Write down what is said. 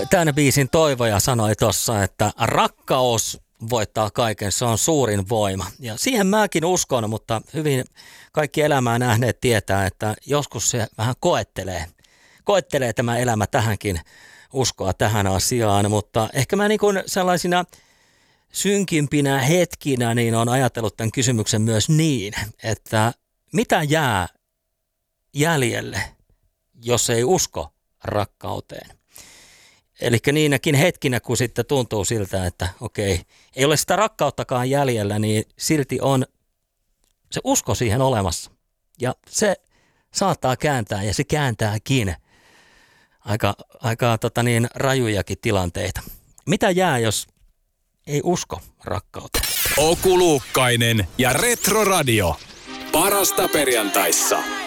Tämän biisin toivoja sanoi tuossa, että rakkaus voittaa kaiken, se on suurin voima. Ja siihen mäkin uskon, mutta hyvin kaikki elämää nähneet tietää, että joskus se vähän koettelee tämä elämä tähänkin uskoa tähän asiaan, mutta ehkä mä niin kuin sellaisina synkimpinä hetkinä niin on ajatellut tämän kysymyksen myös niin, että mitä jää jäljelle, jos ei usko rakkauteen. Eli niinäkin hetkinä, kun sitten tuntuu siltä, että okei, ei ole sitä rakkauttakaan jäljellä, niin silti on se usko siihen olemassa. Ja se saattaa kääntää, ja se kääntääkin aika rajujakin tilanteita. Mitä jää, jos ei usko rakkauteen? Oku Luukkainen ja Retro Radio. Parasta perjantaissa.